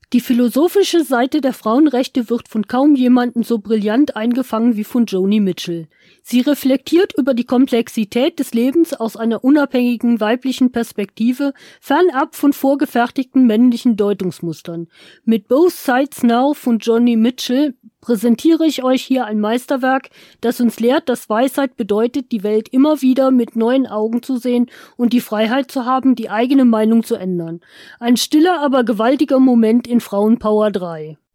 Die philosophische Seite der Frauenrechte wird von kaum jemandem so brillant eingefangen wie von Joni Mitchell. Sie reflektiert über die Komplexität des Lebens aus einer unabhängigen weiblichen Perspektive, fernab von vorgefertigten männlichen Deutungsmustern. Mit Both Sides Now von Joni Mitchell präsentiere ich euch hier ein Meisterwerk, das uns lehrt, dass Weisheit bedeutet, die Welt immer wieder mit neuen Augen zu sehen und die Freiheit zu haben, die eigene Meinung zu ändern. Ein stiller, aber gewaltiger Moment in Frauenpower 3.